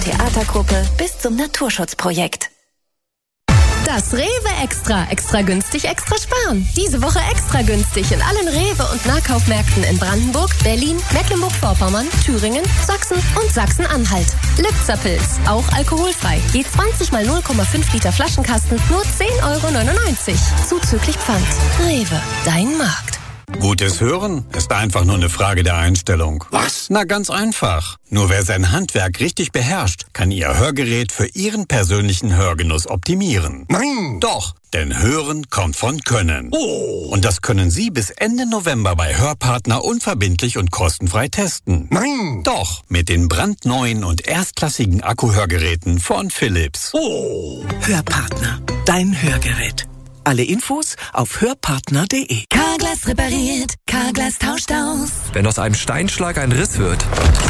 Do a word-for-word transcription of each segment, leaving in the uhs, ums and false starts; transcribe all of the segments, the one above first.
Theatergruppe bis zum Naturschutzprojekt. Das Rewe Extra. Extra günstig, extra sparen. Diese Woche extra günstig in allen Rewe- und Nahkaufmärkten in Brandenburg, Berlin, Mecklenburg-Vorpommern, Thüringen, Sachsen und Sachsen-Anhalt. Lipzerpilz, auch alkoholfrei. Je zwanzig mal null Komma fünf Liter Flaschenkasten, nur zehn Euro neunundneunzig. Zuzüglich Pfand. Rewe, dein Markt. Gutes Hören ist einfach nur eine Frage der Einstellung. Was? Na, ganz einfach. Nur wer sein Handwerk richtig beherrscht, kann Ihr Hörgerät für Ihren persönlichen Hörgenuss optimieren. Nein! Doch, denn Hören kommt von Können. Oh. Und das können Sie bis Ende November bei Hörpartner unverbindlich und kostenfrei testen. Nein! Doch, mit den brandneuen und erstklassigen Akkuhörgeräten von Philips. Oh. Hörpartner, dein Hörgerät. Alle Infos auf hörpartner punkt de. Carglass repariert, Carglass tauscht aus. Wenn aus einem Steinschlag ein Riss wird,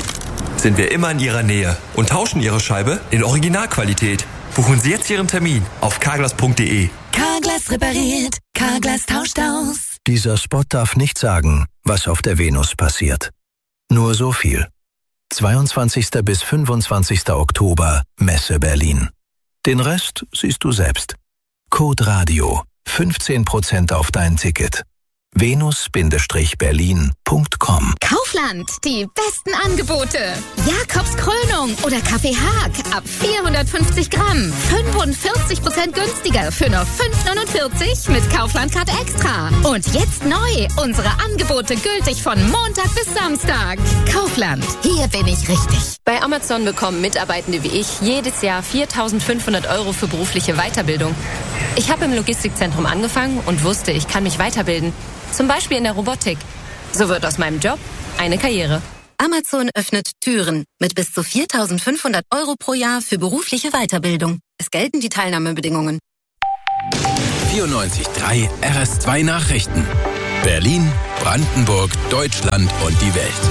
sind wir immer in Ihrer Nähe und tauschen Ihre Scheibe in Originalqualität. Buchen Sie jetzt Ihren Termin auf carglass punkt de. Carglass repariert, Carglass tauscht aus. Dieser Spot darf nicht sagen, was auf der Venus passiert. Nur so viel. zweiundzwanzigster bis fünfundzwanzigster Oktober, Messe Berlin. Den Rest siehst du selbst. Code Radio. fünfzehn Prozent auf dein Ticket. venus Berlin punkt com. Kaufland, die besten Angebote. Jakobs Krönung oder Kaffee Haag ab vierhundertfünfzig Gramm. fünfundvierzig Prozent günstiger für nur fünf neunundvierzig mit Kaufland-Card Extra. Und jetzt neu, unsere Angebote gültig von Montag bis Samstag. Kaufland, hier bin ich richtig. Bei Amazon bekommen Mitarbeitende wie ich jedes Jahr viertausendfünfhundert Euro für berufliche Weiterbildung. Ich habe im Logistikzentrum angefangen und wusste, ich kann mich weiterbilden. Zum Beispiel in der Robotik. So wird aus meinem Job eine Karriere. Amazon öffnet Türen mit bis zu viertausendfünfhundert Euro pro Jahr für berufliche Weiterbildung. Es gelten die Teilnahmebedingungen. vierundneunzig Komma drei R S zwei Nachrichten. Berlin, Brandenburg, Deutschland und die Welt.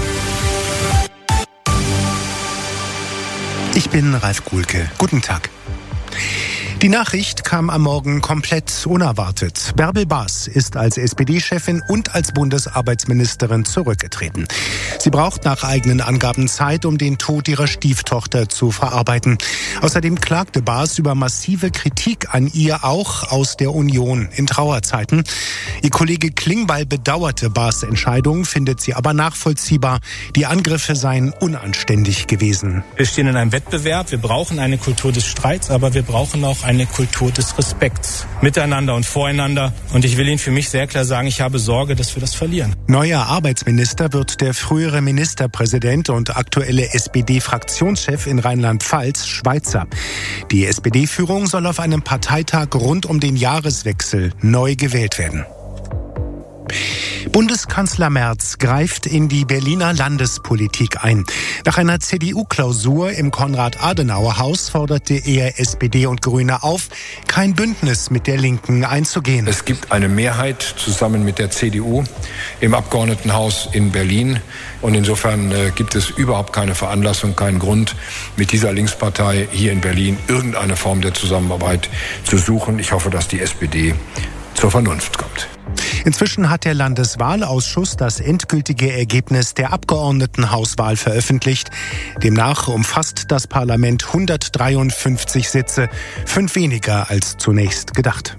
Ich bin Ralf Kuhlke. Guten Tag. Die Nachricht kam am Morgen komplett unerwartet. Bärbel Baas ist als S P D-Chefin und als Bundesarbeitsministerin zurückgetreten. Sie braucht nach eigenen Angaben Zeit, um den Tod ihrer Stieftochter zu verarbeiten. Außerdem klagte Baas über massive Kritik an ihr, auch aus der Union in Trauerzeiten. Ihr Kollege Klingbeil bedauerte Baas' Entscheidung, findet sie aber nachvollziehbar. Die Angriffe seien unanständig gewesen. Wir stehen in einem Wettbewerb. Wir brauchen eine Kultur des Streits, aber wir brauchen auch eine Kultur des Respekts miteinander und voreinander. Und ich will Ihnen für mich sehr klar sagen, ich habe Sorge, dass wir das verlieren. Neuer Arbeitsminister wird der frühere Ministerpräsident und aktuelle S P D-Fraktionschef in Rheinland-Pfalz, Schweizer. Die S P D-Führung soll auf einem Parteitag rund um den Jahreswechsel neu gewählt werden. Bundeskanzler Merz greift in die Berliner Landespolitik ein. Nach einer C D U-Klausur im Konrad-Adenauer-Haus forderte er S P D und Grüne auf, kein Bündnis mit der Linken einzugehen. Es gibt eine Mehrheit zusammen mit der C D U im Abgeordnetenhaus in Berlin. Und insofern äh, gibt es überhaupt keine Veranlassung, keinen Grund, mit dieser Linkspartei hier in Berlin irgendeine Form der Zusammenarbeit zu suchen. Ich hoffe, dass die S P D zur Vernunft kommt. Inzwischen hat der Landeswahlausschuss das endgültige Ergebnis der Abgeordnetenhauswahl veröffentlicht. Demnach umfasst das Parlament hundertdreiundfünfzig Sitze, fünf weniger als zunächst gedacht.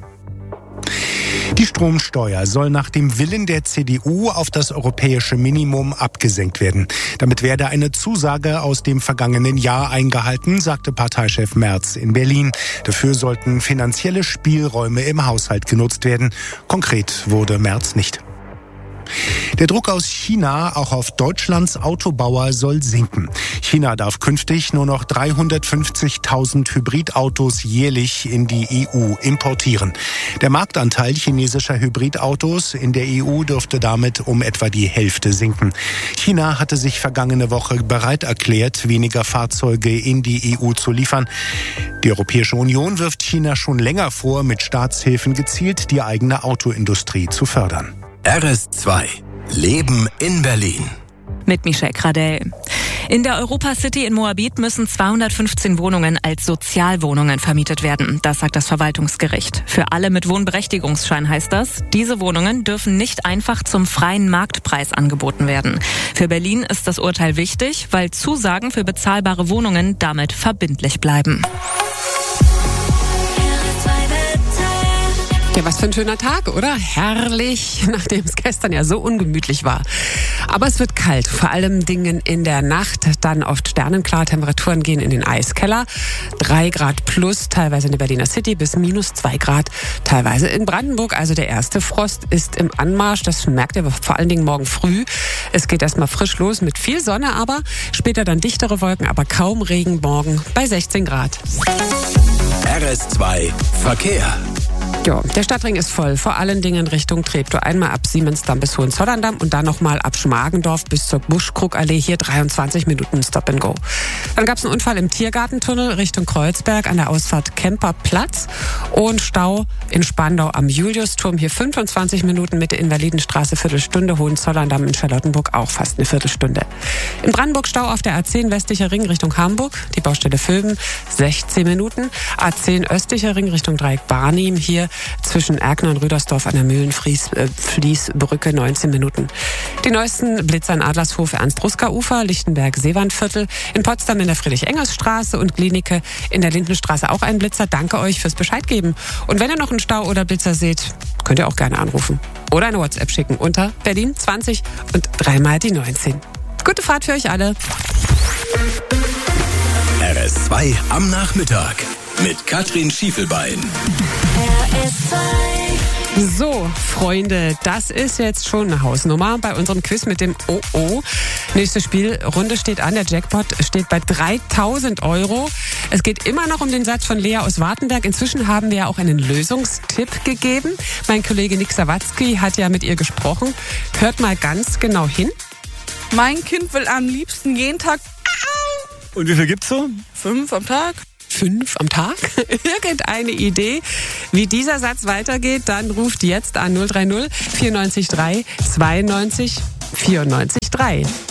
Die Stromsteuer soll nach dem Willen der C D U auf das europäische Minimum abgesenkt werden. Damit werde eine Zusage aus dem vergangenen Jahr eingehalten, sagte Parteichef Merz in Berlin. Dafür sollten finanzielle Spielräume im Haushalt genutzt werden. Konkret wurde Merz nicht. Der Druck aus China, auch auf Deutschlands Autobauer, soll sinken. China darf künftig nur noch dreihundertfünfzigtausend Hybridautos jährlich in die E U importieren. Der Marktanteil chinesischer Hybridautos in der E U dürfte damit um etwa die Hälfte sinken. China hatte sich vergangene Woche bereit erklärt, weniger Fahrzeuge in die E U zu liefern. Die Europäische Union wirft China schon länger vor, mit Staatshilfen gezielt die eigene Autoindustrie zu fördern. R S zwei. Leben in Berlin. Mit Michelle Gradell. In der Europa City in Moabit müssen zweihundertfünfzehn Wohnungen als Sozialwohnungen vermietet werden. Das sagt das Verwaltungsgericht. Für alle mit Wohnberechtigungsschein heißt das, diese Wohnungen dürfen nicht einfach zum freien Marktpreis angeboten werden. Für Berlin ist das Urteil wichtig, weil Zusagen für bezahlbare Wohnungen damit verbindlich bleiben. Ja, was für ein schöner Tag, oder? Herrlich, nachdem es gestern ja so ungemütlich war. Aber es wird kalt, vor allem Dingen in der Nacht, dann oft sternenklar, Temperaturen gehen in den Eiskeller. Drei Grad plus, teilweise in der Berliner City, bis minus zwei Grad, teilweise in Brandenburg. Also der erste Frost ist im Anmarsch, das merkt ihr vor allen Dingen morgen früh. Es geht erstmal frisch los mit viel Sonne, aber später dann dichtere Wolken, aber kaum Regen morgen bei sechzehn Grad. R S zwei Verkehr. Ja, der Stadtring ist voll, vor allen Dingen Richtung Treptow. Einmal ab Siemensdamm bis Hohenzollern-Damm und dann nochmal ab Schmargendorf bis zur Buschkrugallee, hier dreiundzwanzig Minuten Stop and Go. Dann gab es einen Unfall im Tiergartentunnel Richtung Kreuzberg an der Ausfahrt Kemperplatz und Stau in Spandau am Juliusturm, hier fünfundzwanzig Minuten, Mitte Invalidenstraße Viertelstunde, Hohenzollern-Damm in Charlottenburg auch fast eine Viertelstunde. In Brandenburg Stau auf der A zehn westlicher Ring Richtung Hamburg, die Baustelle Vöben, sechzehn Minuten, A zehn östlicher Ring Richtung Dreieck Barnim, hier zwischen Erkner und Rüdersdorf an der Mühlenfließbrücke neunzehn Minuten. Die neuesten Blitzer in Adlershof, Ernst-Ruska-Ufer, Lichtenberg-Seewandviertel, in Potsdam in der Friedrich-Engels-Straße und Glienicke in der Lindenstraße auch ein Blitzer. Danke euch fürs Bescheid geben. Und wenn ihr noch einen Stau oder Blitzer seht, könnt ihr auch gerne anrufen. Oder eine WhatsApp schicken unter Berlin zwanzig und dreimal die neunzehn. Gute Fahrt für euch alle. R S zwei am Nachmittag mit Katrin Schiefelbein. So, Freunde, das ist jetzt schon eine Hausnummer bei unserem Quiz mit dem O O. Nächste Spielrunde steht an, der Jackpot steht bei dreitausend Euro. Es geht immer noch um den Satz von Lea aus Wartenberg. Inzwischen haben wir ja auch einen Lösungstipp gegeben. Mein Kollege Nick Sawatzki hat ja mit ihr gesprochen. Hört mal ganz genau hin. Mein Kind will am liebsten jeden Tag... Und wie viel gibt's so? Fünf am Tag. Fünf am Tag? Irgendeine Idee, wie dieser Satz weitergeht, dann ruft jetzt an null drei null vierundneunzig drei zweiundneunzig vierundneunzig drei.